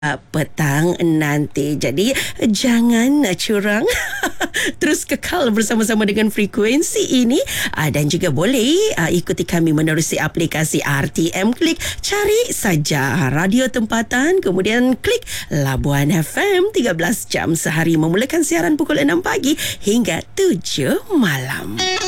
petang nanti. Jadi jangan curang. Terus kekal bersama-sama dengan frekuensi ini, dan juga boleh ikuti kami menerusi aplikasi RTM Klik. Cari saja radio tempatan, kemudian klik Labuan FM. 13 jam sehari, memulakan siaran pukul 6 pagi hingga 7 malam.